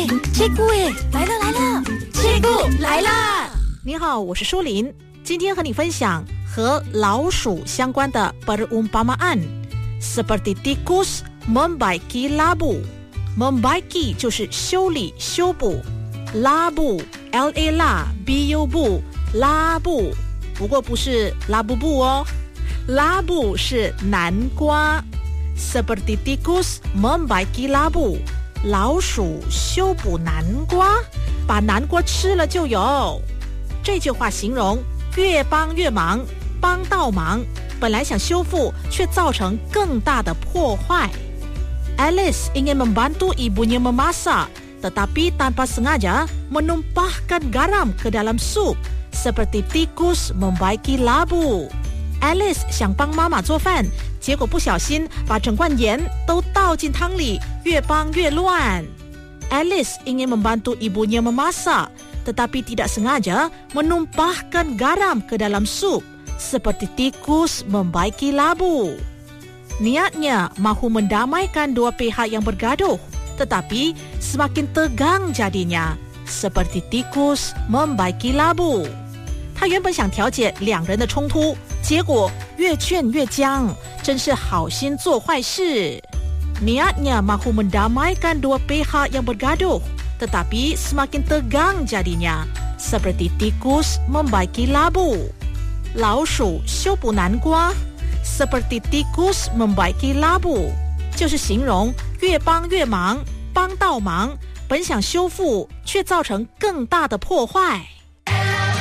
切姑来了，切姑来啦！ 你好，我是舒琳，今天和你分享和老鼠相关的 perumpamaan seperti tikus membaiki labu。 membaiki 就是修理修补， labu la la bu bu labu 不过不是拉布布哦，拉布是南瓜， seperti tikus membaiki labu， 老鼠修补南瓜，把南瓜吃了就有。这句话形容越帮越忙，帮倒忙，本来想修复却造成更大的破坏。 Alice ingin membantu ibunya memasak, tetapi tanpa sengaja menumpahkan garam ke dalam sup, seperti tikus membaiki labu。 Alice 想帮妈妈做饭，结果不小心把整罐盐都倒进汤里，越帮越乱。 Alice ingin membantu ibunya memasak, tetapi tidak sengaja menumpahkan garam ke dalam sup, seperti tikus membaiki labu。 Niatnya mahu mendamaikan dua pihak yang bergaduh, tetapi semakin tegang jadinya, seperti tikus membaiki labu。 他原本想调解两人的冲突，结果越劝越僵，真是好心做坏事。 Niatnya mahu mendamaikan dua pihak yang bergaduh, tetapi semakin tegang jadinya, seperti tikus membaiki labu。 老鼠修补南瓜，seperti tikus membaiki labu 就是形容越帮越忙，帮倒忙，本想修复却造成更大的破坏。